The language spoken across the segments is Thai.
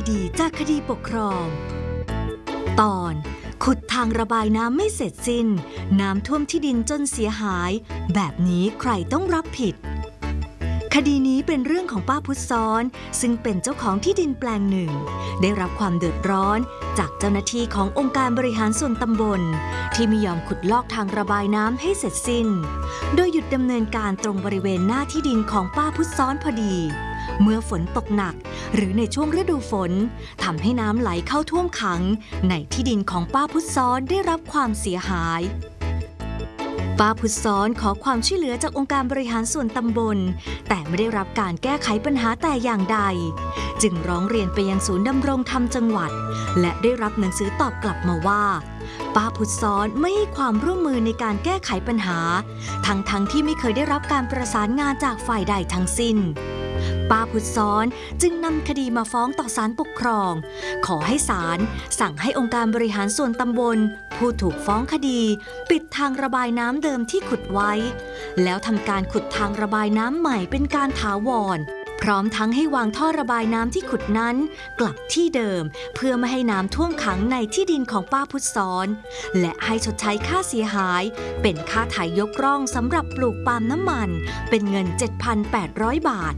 ดีจากคดีปกครองตอนขุดทางระบายน้ำไม่เสร็จสิ้นน้ำท่วมที่ดินจนเสียหายแบบนี้ใครต้องรับผิดคดีนี้เป็นเรื่องของป้าพุทธซ้อนซึ่งเป็นเจ้าของที่ดินแปลงหนึ่งได้รับความเดือดร้อนจากเจ้าหน้าที่ขององค์การบริหารส่วนตำบลที่ไม่ยอมขุดลอกทางระบายน้ำให้เสร็จสิ้นโดยหยุดดำเนินการตรงบริเวณหน้าที่ดินของป้าพุทธซ้อนพอดีเมื่อฝนตกหนักหรือในช่วงฤดูฝนทำให้น้ำไหลเข้าท่วมขังในที่ดินของป้าพุทธซ้อนได้รับความเสียหายป้าพุทธซ้อนขอความช่วยเหลือจากองค์การบริหารส่วนตำบลแต่ไม่ได้รับการแก้ไขปัญหาแต่อย่างใดจึงร้องเรียนไปยังศูนย์ดำรงธรรมจังหวัดและได้รับหนังสือตอบกลับมาว่าป้าพุทธซ้อนไม่ให้ความร่วมมือในการแก้ไขปัญหาทั้งที่ไม่เคยได้รับการประสานงานจากฝ่ายใดทั้งสิ้นป้าพุทธซ้อนจึงนำคดีมาฟ้องต่อศาลปกครองขอให้ศาลสั่งให้องค์การบริหารส่วนตำบลผู้ถูกฟ้องคดีปิดทางระบายน้ำเดิมที่ขุดไว้แล้วทำการขุดทางระบายน้ำใหม่เป็นการถาวรพร้อมทั้งให้วางท่อระบายน้ำที่ขุดนั้นกลับที่เดิมเพื่อไม่ให้น้ำท่วมขังในที่ดินของป้าพุทธซ้อนและให้ชดใช้ค่าเสียหายเป็นค่าไถยกร่องสำหรับปลูกปาล์มน้ำมันเป็นเงิน 7,800 บาท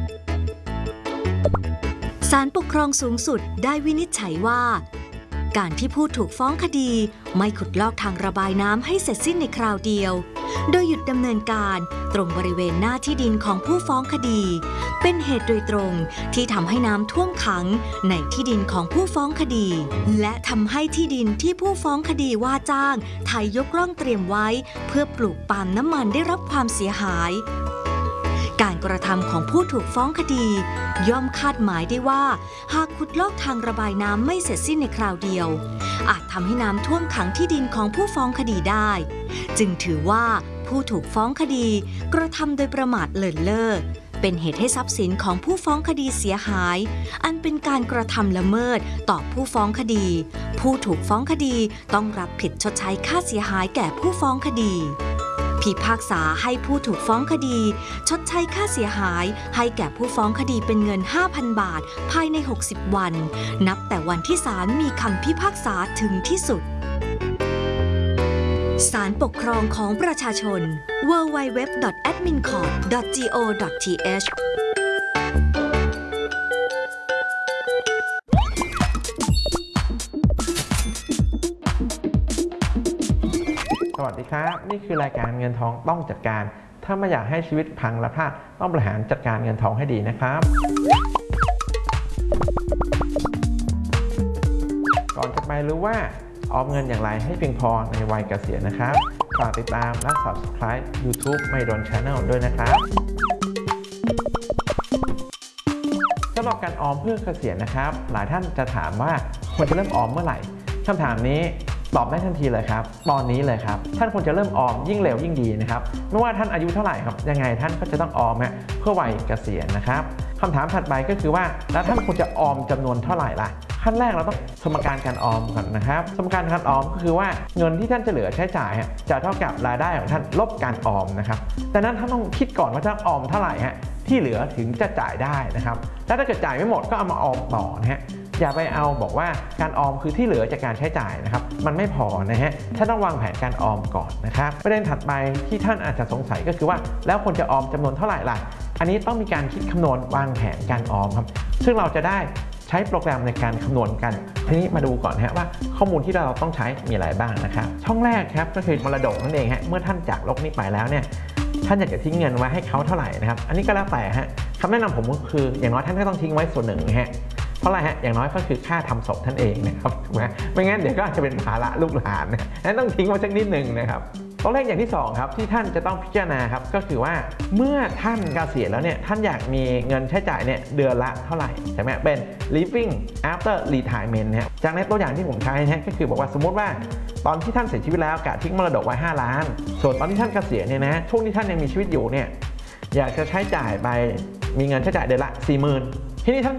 ศาลปกครองสูงสุดได้วินิจฉัยว่าการที่ผู้ถูกฟ้องคดีไม่ขุดลอกทางระบายน้ำให้เสร็จสิ้นในคราวเดียวโดยหยุดดำเนินการตรงบริเวณหน้าที่ดินของผู้ฟ้องคดีเป็นเหตุโดยตรงที่ทำให้น้ำท่วมขังในที่ดินของผู้ฟ้องคดีและทำให้ที่ดินที่ผู้ฟ้องคดีว่าจ้างไถยกร่องเตรียมไว้เพื่อปลูกปาล์มน้ำมันได้รับความเสียหายการกระทำของผู้ถูกฟ้องคดีย่อมคาดหมายได้ว่าหากขุดลอกทางระบายน้ำไม่เสร็จสิ้นในคราวเดียวอาจทำให้น้ำท่วมขังที่ดินของผู้ฟ้องคดีได้จึงถือว่าผู้ถูกฟ้องคดีกระทำโดยประมาทเลินเล่อเป็นเหตุให้ทรัพย์สินของผู้ฟ้องคดีเสียหายอันเป็นการกระทำละเมิดต่อผู้ฟ้องคดีผู้ถูกฟ้องคดีต้องรับผิดชดใช้ค่าเสียหายแก่ผู้ฟ้องคดีพิพากษาให้ผู้ถูกฟ้องคดีชดใช้ค่าเสียหายให้แก่ผู้ฟ้องคดีเป็นเงิน 5,000 บาทภายใน60วันนับแต่วันที่ศาลมีคำพิพากษาถึงที่สุดศาลปกครองของประชาชน www.admincourt.go.th สวัสดีครับนี่คือรายการเงินทองต้องจัดการถ้าไม่อยากให้ชีวิตพังและพลาดต้องบริหารจัดการเงินทองให้ดีนะครับก่อนจะไปรู้ว่าออมเงินอย่างไรให้เพียงพอในวัยเกษียณนะครับฝากติดตามและ Subscribe YouTube ไม่โดน Channel ด้วยนะครับสำหรับการออมเพื่อเกษียณนะครับหลายท่านจะถามว่าควรจะเริ่มออมเมื่อไหร่คำถามนี้ตอบได้ทันทีเลยครับตอนนี้เลยครับท่านควรจะเริ่มออมยิ่งเร็วยิ่งดีนะครับไม่ว่าท่านอายุเท่าไหร่ครับยังไงท่านก็จะต้องออมเพื่อวัยเกษียณนะครับคำถามถัดไปก็คือว่าแล้วท่านควรจะออมจำนวนเท่าไหร่ล่ะขั้นแรกเราต้องสมการการออมก่อนนะครับสมการการออมก็คือว่าเงินที่ท่านจะเหลือใช้จ่ายจะเท่ากับรายได้ของท่านลบการออมนะครับแต่นั้นท่านต้องคิดก่อนว่าท่านออมเท่าไหร่ที่เหลือถึงจะจ่ายได้นะครับแล้วถ้าเกิดจ่ายไม่หมดก็เอามาออมต่อนะฮะอย่าไปเอาบอกว่าการออมคือที่เหลือจากการใช้จ่ายนะครับมันไม่พอนะฮะท่านต้องวางแผนการออมก่อนนะครับประเด็นถัดไปที่ท่านอาจจะสงสัยก็คือว่าแล้วควรจะออมจำนวนเท่าไหร่ล่ะอันนี้ต้องมีการคิดคำนวณวางแผนการออมครับซึ่งเราจะได้ใช้โปรแกรมในการคำนวณกันทีนี้มาดูก่อนว่าข้อมูลที่เราต้องใช้มีอะไรบ้างนะครับช่องแรกครับก็คือมรดกนั่นเองเมื่อท่านจากโลกนี้ไปแล้วเนี่ยท่านอยากจะทิ้งเงินไว้ให้เขาเท่าไหร่นะครับอันนี้ก็แล้วแต่คำแนะนำผมก็คืออย่างน้อยท่านก็ต้องทิ้งไว้ส่วนหนึ่งเพราะอะไรอย่างน้อยก็คือค่าทำศพท่านเองนะครับไม่งั้นเดี๋ยวก็อาจจะเป็นภาระลูกหลานนั้นต้องทิ้งไว้สักนิดหนึ่งนะครับตัวเลขอย่างที่2ครับที่ท่านจะต้องพิจารณาครับก็คือว่าเมื่อท่านเกษียณแล้วเนี่ยท่านอยากมีเงินใช้จ่ายเดือนละเท่าไหร่ใช่ไหมเป็น living after retirement จากในตัวอย่างที่ผมใช้ก็คือบอกว่าสมมติว่าตอนที่ท่านเสียชีวิตแล้วกะทิ้งมรดกไว้5 ล้านส่วนตอนที่ท่านเกษียณช่วงที่ท่านยังมีชีวิตอยู่อยากจะใช้จ่ายไปมีเงินใช้จ่ายเดือนละ 40,000 ทีนี้ท่าน